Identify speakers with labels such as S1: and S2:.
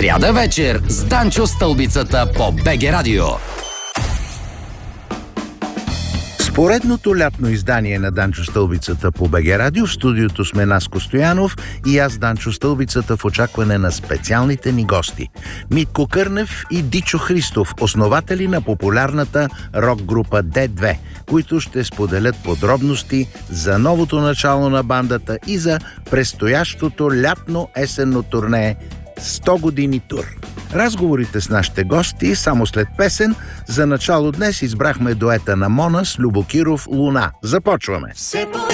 S1: Сряда вечер с Данчо Стълбицата по БГ Радио.
S2: С поредното лятно издание на Данчо Стълбицата по БГ Радио в студиото сме Наско Стоянов и аз, Данчо Стълбицата, в очакване на специалните ни гости. Митко Кърнев и Дичо Христов, основатели на популярната рок-група D2, които ще споделят подробности за новото начало на бандата и за предстоящото лятно-есенно турне 100 години тур. Разговорите с нашите гости само след песен. За начало днес избрахме дуета на Мона с Любо Киров «Луна». Започваме!